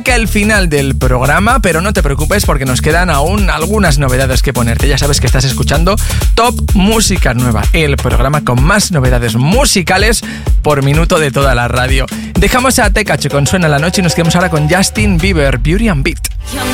Que el final del programa, pero no te preocupes porque nos quedan aún algunas novedades que ponerte. Ya sabes que estás escuchando Top Música Nueva, el programa con más novedades musicales por minuto de toda la radio. Dejamos a Tekashi con Suena la Noche y nos quedamos ahora con Justin Bieber, Beauty and Beat.